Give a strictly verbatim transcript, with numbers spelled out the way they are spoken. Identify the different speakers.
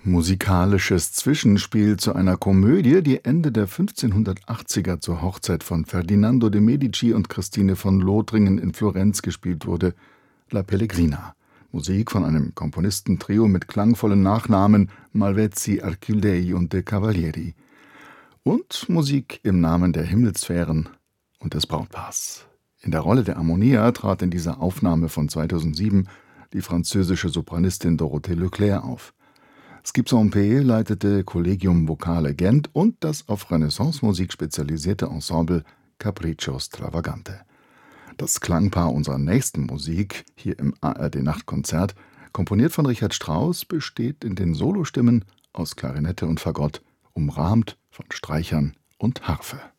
Speaker 1: musikalisches Zwischenspiel zu einer Komödie, die Ende der fünfzehnhundertachtziger zur Hochzeit von Ferdinando de' Medici und Christine von Lothringen in Florenz gespielt wurde, La Pellegrina. Musik von einem Komponistentrio mit klangvollen Nachnamen Malvezzi, Archildei und De Cavalieri. Und Musik im Namen der Himmelssphären und des Brautpaars. In der Rolle der Ammonia trat in dieser Aufnahme von zweitausendsieben die französische Sopranistin Dorothée Leclerc auf. Skip Sampé leitete Collegium Vocale Gent und das auf Renaissance-Musik spezialisierte Ensemble Capriccio Stravagante. Das Klangpaar unserer nächsten Musik, hier im A R D-Nachtkonzert, komponiert von Richard Strauss, besteht in den Solostimmen aus Klarinette und Fagott, umrahmt von Streichern und Harfe.